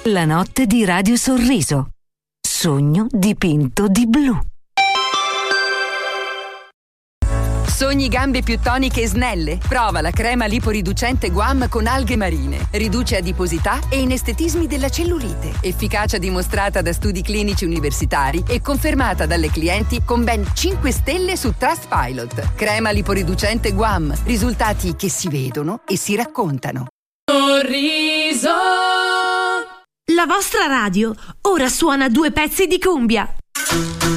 La notte di Radio Sorriso. Sogno dipinto di blu. Sogni gambe più toniche e snelle? Prova la crema liporiducente Guam con alghe marine. Riduce adiposità e inestetismi della cellulite. Efficacia dimostrata da studi clinici universitari e confermata dalle clienti con ben 5 stelle su Trustpilot. Crema liporiducente Guam. Risultati che si vedono e si raccontano. Sorriso. La vostra radio ora suona 2 pezzi di cumbia.